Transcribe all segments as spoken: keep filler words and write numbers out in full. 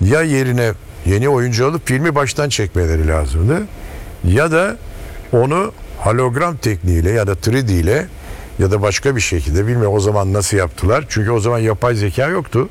ya yerine yeni oyuncu alıp filmi baştan çekmeleri lazımdı. Ya da onu hologram tekniğiyle ya da üç D ile ya da başka bir şekilde, bilmiyorum o zaman nasıl yaptılar. Çünkü o zaman yapay zeka yoktu.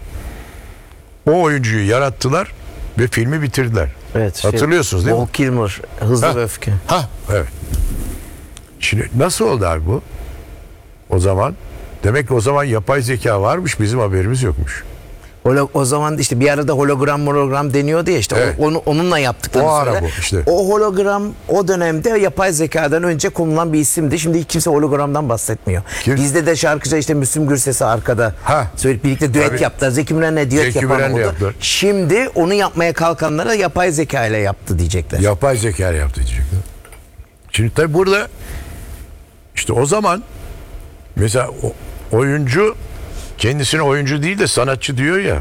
O oyuncuyu yarattılar ve filmi bitirdiler. Evet. Hatırlıyorsunuz şey, değil mi? Val Kilmer, Hızlı Ha. ve Öfke. Ha, evet. Şimdi nasıl oldu abi bu? O zaman demek ki o zaman yapay zeka varmış, bizim haberimiz yokmuş. Holo, o zaman işte bir arada hologram hologram deniyordu ya işte Evet. o- onu onunla yaptıklarını O ara söyle. bu işte. O hologram o dönemde yapay zekadan önce konulan bir isimdi. Şimdi hiç kimse hologramdan bahsetmiyor. Kim? Bizde de şarkıcı işte Müslüm Gürses'i arkada Ha. söyleyip birlikte düet Tabii. yaptılar. Zeki Müren'le düet Zeki yapan Müren'le oldu. yaptılar. Şimdi onu yapmaya kalkanlara yapay zeka ile yaptı diyecekler. Yapay zeka yaptı diyecekler. Şimdi tabi burada işte o zaman mesela o, oyuncu kendisine oyuncu değil de sanatçı diyor ya.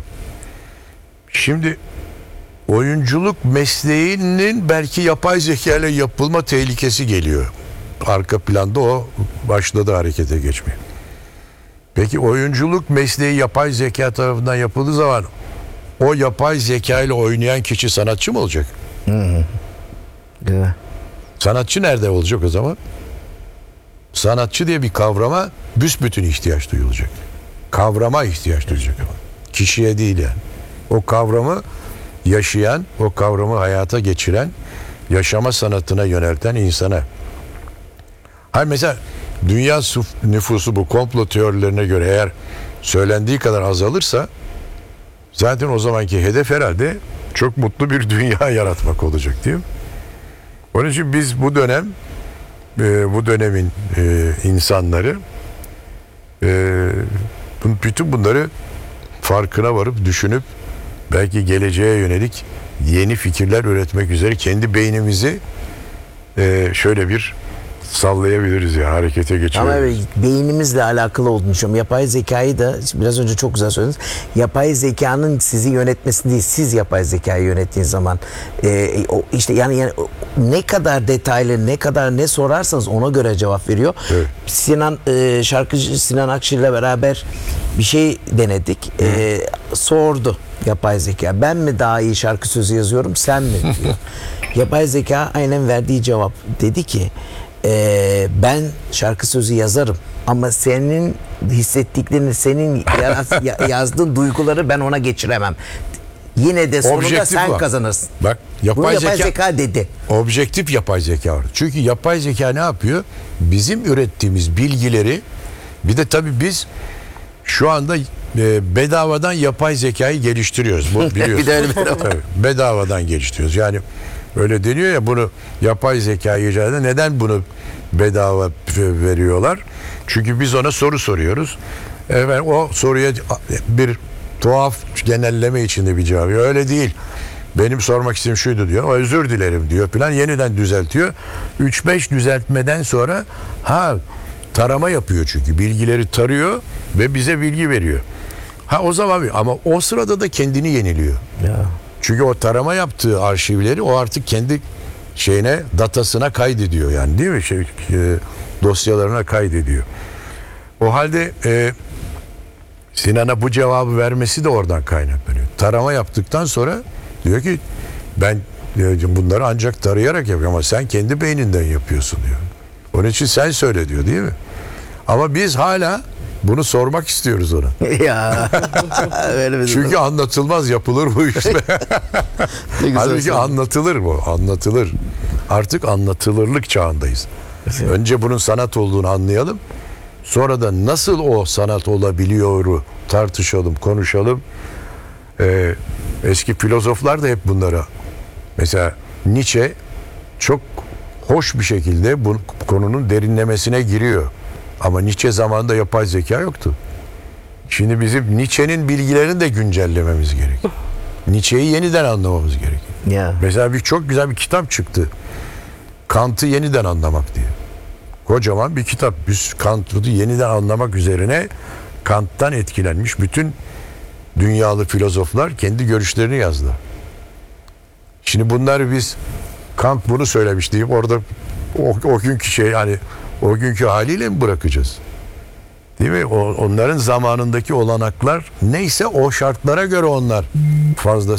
Şimdi oyunculuk mesleğinin belki yapay zeka ile yapılma tehlikesi geliyor. Arka planda o başladı harekete geçmeye. Peki oyunculuk mesleği yapay zeka tarafından yapıldığı zaman o yapay zeka ile oynayan kişi sanatçı mı olacak? Evet. Sanatçı nerede olacak o zaman? Sanatçı diye bir kavrama büsbütün ihtiyaç duyulacak. Kavrama ihtiyaç duyulacak ama. Kişiye değil yani. O kavramı yaşayan, o kavramı hayata geçiren, yaşama sanatına yönelten insana. Hayır mesela dünya suf- nüfusu bu komplo teorilerine göre eğer söylendiği kadar azalırsa zaten o zamanki hedef herhalde çok mutlu bir dünya yaratmak olacak değil mi? Onun için biz bu dönem e, bu dönemin e, insanları e, bu- bütün bunları farkına varıp düşünüp belki geleceğe yönelik yeni fikirler üretmek üzere kendi beynimizi e, şöyle bir sallayabiliriz ya, harekete Ama geçirebiliriz. evet, beynimizle alakalı olduğunu düşünüyorum. Yapay zekayı da biraz önce çok güzel söylediniz. Yapay zekanın sizi yönetmesini değil, siz yapay zekayı yönettiğiniz zaman e, o işte yani, yani o- ne kadar detaylı, ne kadar ne sorarsanız ona göre cevap veriyor. Evet. Sinan e, şarkıcı Sinan Akçıl'la beraber bir şey denedik. E, sordu yapay zeka. Ben mi daha iyi şarkı sözü yazıyorum, sen mi diyor. Yapay zeka aynen verdiği cevap. Dedi ki Ee, ben şarkı sözü yazarım ama senin hissettiklerini, senin yaras- ya- yazdığın duyguları ben ona geçiremem. Yine de sonunda Objektif sen var. kazanırsın. Bak Bunu yapay, yapay zeka, zeka dedi. objektif yapay zeka var. Çünkü yapay zeka ne yapıyor? Bizim ürettiğimiz bilgileri, bir de tabii biz şu anda e, bedavadan yapay zekayı geliştiriyoruz. Bu biliyorsunuz. Bir de öyle bedava. Tabii, bedavadan geliştiriyoruz. Yani öyle deniyor ya, bunu yapay zeka icat eden, neden bunu bedava veriyorlar? Çünkü biz ona soru soruyoruz. Evet, o soruya bir tuhaf genelleme içinde bir cevap. Öyle değil. Benim sormak istediğim şuydu diyor. Özür dilerim diyor falan, yeniden düzeltiyor. üç beş düzeltmeden sonra ha tarama yapıyor, çünkü bilgileri tarıyor ve bize bilgi veriyor. Ha o zaman, ama o sırada da kendini yeniliyor. Ya. Çünkü o tarama yaptığı arşivleri o artık kendi şeyine, datasına kaydediyor yani, değil mi? Şey, e, dosyalarına kaydediyor. O halde e, Sinan'a bu cevabı vermesi de oradan kaynaklanıyor. Tarama yaptıktan sonra diyor ki ben e, bunları ancak tarayarak yapıyorum ama sen kendi beyninden yapıyorsun diyor. Onun için sen söyle diyor, değil mi? Ama biz hala bunu sormak istiyoruz ona. ya. Öyle bir Çünkü anlatılmaz, yapılır bu işte. Ne güzel Halbuki söyledin. anlatılır bu, anlatılır. Artık anlatılırlık çağındayız. Önce bunun sanat olduğunu anlayalım. Sonra da nasıl o sanat olabiliyoru tartışalım, konuşalım. Ee, eski filozoflar da hep bunlara. Mesela Nietzsche çok hoş bir şekilde bu konunun derinlemesine giriyor. Ama Nietzsche zamanında yapay zeka yoktu. Şimdi bizim Nietzsche'nin bilgilerini de güncellememiz gerekiyor. Nietzsche'yi yeniden anlamamız gerekiyor. Ya. Mesela bir çok güzel bir kitap çıktı. Kant'ı yeniden anlamak diye. Kocaman bir kitap. Biz Kant'ı yeniden anlamak üzerine Kant'tan etkilenmiş bütün dünyalı filozoflar kendi görüşlerini yazdılar. Şimdi bunları biz Kant bunu söylemiş deyip orada o, o günkü şey, hani o günkü haliyle mi bırakacağız? Değil mi? O, onların zamanındaki olanaklar neyse o şartlara göre onlar fazla